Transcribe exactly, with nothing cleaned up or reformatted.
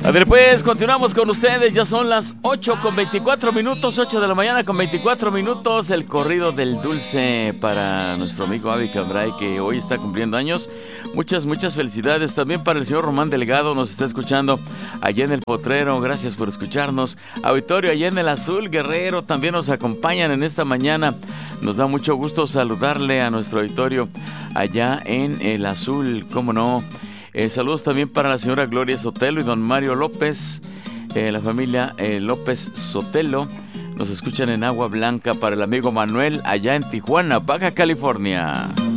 A ver, pues continuamos con ustedes. Ya son las ocho con veinticuatro minutos, ocho de la mañana con veinticuatro minutos. El corrido del dulce para nuestro amigo Avi Cambray, que hoy está cumpliendo años. Muchas, muchas felicidades. También para el señor Román Delgado, nos está escuchando allá en el Potrero. Gracias por escucharnos. Auditorio allá en el Azul Guerrero también nos acompañan en esta mañana. Nos da mucho gusto saludarle a nuestro auditorio allá en el Azul, cómo no. Eh, saludos también para la señora Gloria Sotelo y don Mario López, eh, la familia eh, López Sotelo. Nos escuchan en Agua Blanca. Para el amigo Manuel allá en Tijuana, Baja California.